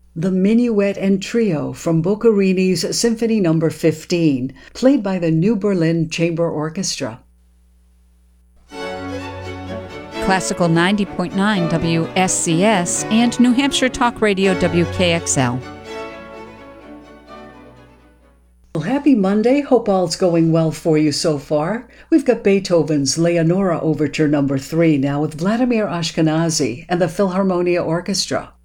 The Minuet and Trio from Boccherini's Symphony No. 15, played by the New Berlin Chamber Orchestra. Classical 90.9 WSCS and New Hampshire Talk Radio WKXL. Well, happy Monday. Hope all's going well for you so far. We've got Beethoven's Leonora Overture No. 3 now with Vladimir Ashkenazy and the Philharmonia Orchestra.